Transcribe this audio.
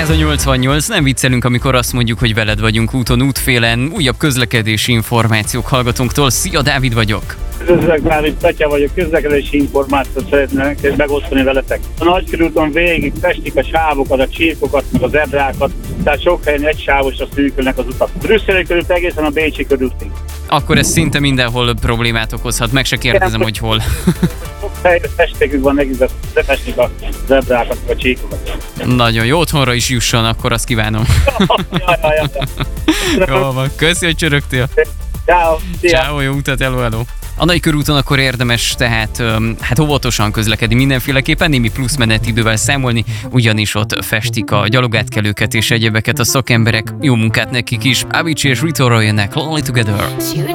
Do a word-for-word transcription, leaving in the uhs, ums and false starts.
Ez a nyolcvannyolc, nem viccelünk, amikor azt mondjuk, hogy veled vagyunk úton, útfélen, újabb közlekedési információk hallgatónktól. Szia, Dávid vagyok! Üdvözlök, Dávid Petya vagyok, közlekedési információt szeretnék megosztani veletek. A Nagykörúton végig festik a sávokat, a csíkokat, meg a zebrákat, tehát sok helyen egy sávosra szűkülnek az utak. Brüsszeli körút egészen a Bécsi körútig. Akkor ez szinte mindenhol problémát okozhat, meg se kérdezem, hogy hol. Sok helyre festékük van, nekik befestik a zebrákat, a csíkokat. Nagyon jó, otthonra is jusson, akkor azt kívánom. Jaj, jaj, jaj. Jó van, köszi, hogy csörögtél. Ciao, szia. Ciao, jó utat, hello, hello. A Nagykörúton akkor érdemes tehát hát óvatosan közlekedni mindenféleképpen, némi plusz menetidővel számolni, ugyanis ott festik a gyalogátkelőket és egyebeket a szakemberek. Jó munkát nekik is. Avicii és Rita Ora jönnek, Lonely Together.